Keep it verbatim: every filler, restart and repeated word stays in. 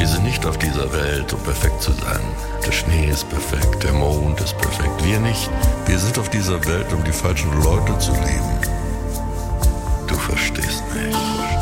Wir sind nicht auf dieser Welt, um perfekt zu sein. Der Schnee ist perfekt, der Mond ist perfekt. Wir nicht. Wir sind auf dieser Welt, um die falschen Leute zu lieben. Du verstehst mich.